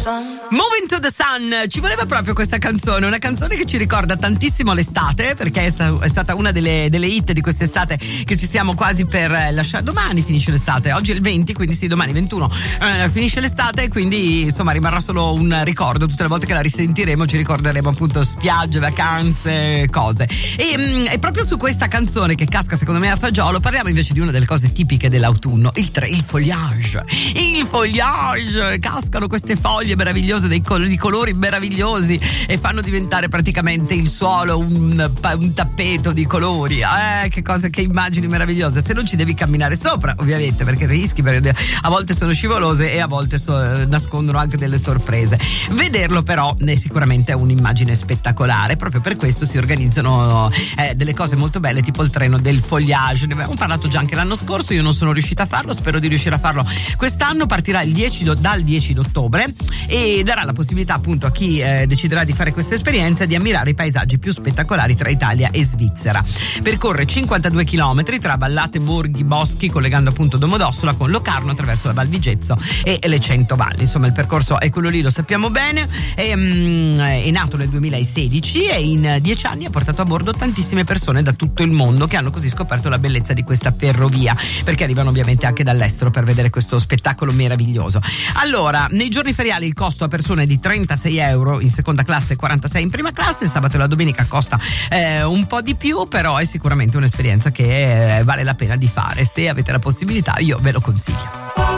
Moving to the Sun, ci voleva proprio questa canzone, una canzone che ci ricorda tantissimo l'estate, perché è stata una delle hit di quest'estate che ci stiamo quasi per lasciare. Domani finisce l'estate, oggi è il 20, quindi sì, domani 21 finisce l'estate, quindi insomma rimarrà solo un ricordo. Tutte le volte che la risentiremo ci ricorderemo appunto spiagge, vacanze, cose. E proprio su questa canzone che casca secondo me a fagiolo parliamo invece di una delle cose tipiche dell'autunno, il foliage. Il foliage, cascano queste foglie meravigliose di colori meravigliosi e fanno diventare praticamente il suolo un tappeto di colori. Che cose, che immagini meravigliose, se non ci devi camminare sopra ovviamente, perché rischi, perché a volte sono scivolose e a volte nascondono anche delle sorprese. Vederlo però sicuramente è un'immagine spettacolare, proprio per questo si organizzano delle cose molto belle, tipo il treno del foliage. Ne avevamo parlato già anche l'anno scorso, io non sono riuscita a farlo, spero di riuscire a farlo quest'anno. Partirà dal 10 d'ottobre e darà la possibilità appunto a chi deciderà di fare questa esperienza di ammirare i paesaggi più spettacolari tra Italia e Svizzera. Percorre 52 chilometri tra vallate, borghi, boschi, collegando appunto Domodossola con Locarno attraverso la Val di Gezzo e le 100 valli. Insomma, il percorso è quello lì, lo sappiamo bene. È nato nel 2016 e in 10 anni ha portato a bordo tantissime persone da tutto il mondo che hanno così scoperto la bellezza di questa ferrovia, perché arrivano ovviamente anche dall'estero per vedere questo spettacolo meraviglioso. Allora, nei giorni feriali il costo a persona è di 36 euro in seconda classe e 46 in prima classe. Il sabato e la domenica costa un po' di più, però è sicuramente un'esperienza che vale la pena di fare. Se avete la possibilità io ve lo consiglio.